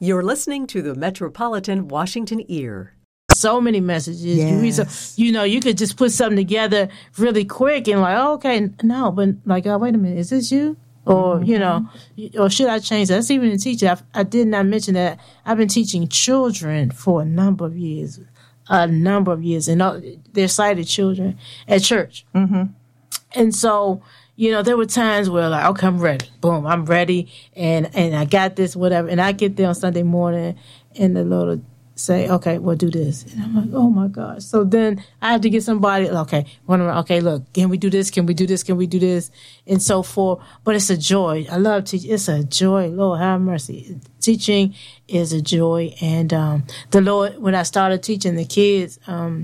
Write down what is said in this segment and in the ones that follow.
You're listening to the Metropolitan Washington Ear. So many messages. Yes. You could just put something together really quick and like, oh, okay, no, but like, oh, wait a minute, is this you? Or, or should I change that? That's even in teaching. I did not mention that I've been teaching children for a number of years, and they're sighted children at church. Mm-hmm. And so, there were times where like, okay, I'm ready. Boom, I'm ready. And I got this, whatever. And I get there on Sunday morning and the Lord will say, okay, well, do this. And I'm like, oh my gosh. So then I have to get somebody, okay, look, can we do this? Can we do this? Can we do this? And so forth. But it's a joy. I love teaching. It's a joy. Lord, have mercy. Teaching is a joy. And the Lord, when I started teaching the kids,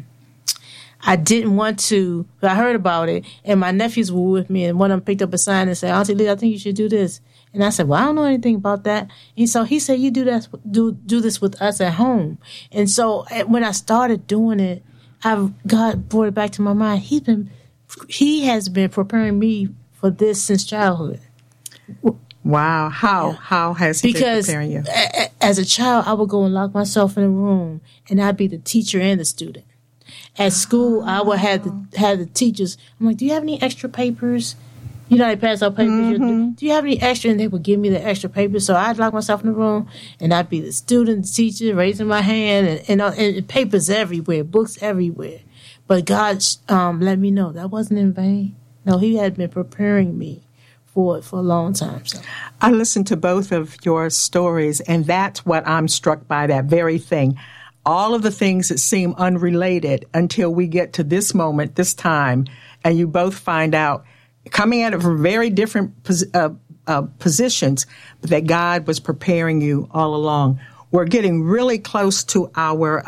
I didn't want to, but I heard about it, and my nephews were with me, and one of them picked up a sign and said, Auntie Lee, I think you should do this. And I said, well, I don't know anything about that. And so he said, you do this with us at home. And so when I started doing it, God brought it back to my mind. He has been preparing me for this since childhood. Wow. How has he been preparing you? Because as a child, I would go and lock myself in a room, and I'd be the teacher and the student. At school, I would have the teachers. I'm like, do you have any extra papers? They pass out papers. Mm-hmm. Do you have any extra? And they would give me the extra papers. So I'd lock myself in the room, and I'd be the student, the teacher, raising my hand, and papers everywhere, books everywhere. But God let me know that wasn't in vain. No, He had been preparing me for it for a long time. So I listened to both of your stories, and that's what I'm struck by, that very thing. All of the things that seem unrelated until we get to this moment, this time, and you both find out, coming at it from very different positions, but that God was preparing you all along. We're getting really close to our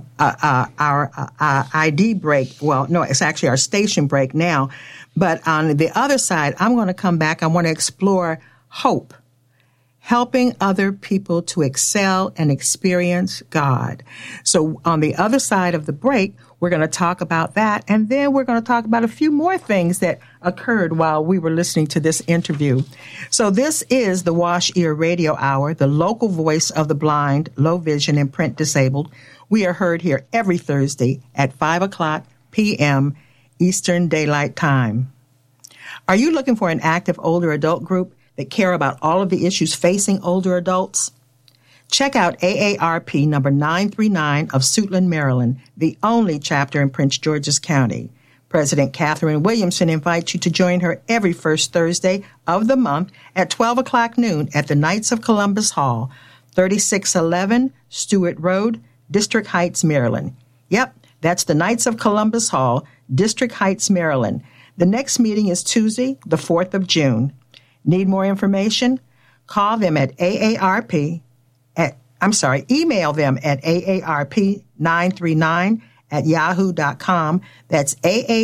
ID break. Well, no, it's actually our station break now. But on the other side, I'm going to come back. I want to explore hope. Helping other people to excel and experience God. So on the other side of the break, we're going to talk about that. And then we're going to talk about a few more things that occurred while we were listening to this interview. So this is the Wash Ear Radio Hour, the local voice of the blind, low vision, and print disabled. We are heard here every Thursday at 5:00 p.m. Eastern Daylight Time. Are you looking for an active older adult group that care about all of the issues facing older adults? Check out AARP number 939 of Suitland, Maryland, the only chapter in Prince George's County. President Catherine Williamson invites you to join her every first Thursday of the month at 12:00 noon at the Knights of Columbus Hall, 3611 Stewart Road, District Heights, Maryland. Yep, that's the Knights of Columbus Hall, District Heights, Maryland. The next meeting is Tuesday, the 4th of June. Need more information? Call them at email them at aarp939@yahoo.com. That's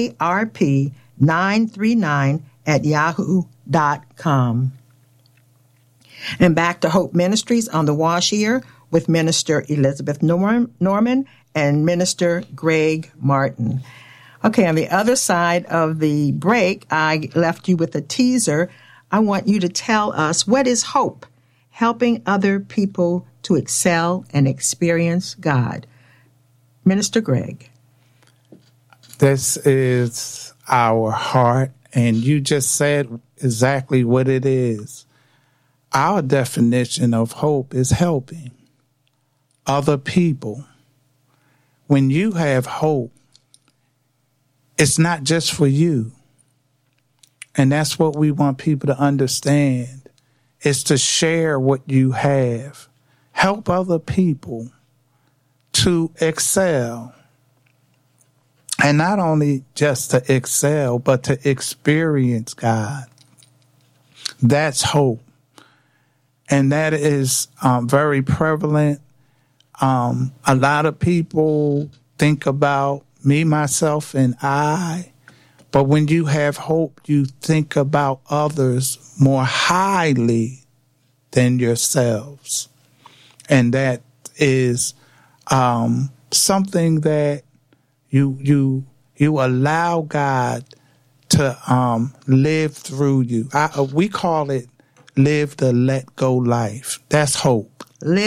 aarp939@yahoo.com. And back to Hope Ministries on the Wash Ear with Minister Elizabeth Norman and Minister Greg Martin. Okay, on the other side of the break, I left you with a teaser. I want you to tell us, what is hope? Helping other people to excel and experience God. Minister Greg. This is our heart, and you just said exactly what it is. Our definition of hope is helping other people. When you have hope, it's not just for you. And that's what we want people to understand, is to share what you have. Help other people to excel. And not only just to excel, but to experience God. That's hope. And that is very prevalent. A lot of people think about me, myself, and I. But when you have hope, you think about others more highly than yourselves. And that is something that you allow God to live through you. We call it live the let go life. That's hope.